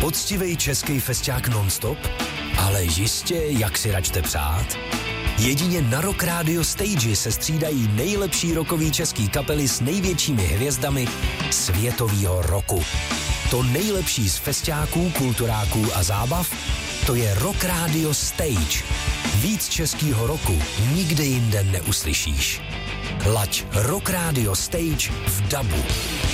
Poctivej český festiák non-stop? Ale jistě, jak si račte přát. Jedině na Rock Radio Stage se střídají nejlepší rockový český kapely s největšími hvězdami světovýho roku. To nejlepší z festiáků, kulturáků a zábav, to je Rock Radio Stage. Víc českýho roku nikde jinde neuslyšíš. Laď Rock Radio Stage v dabu.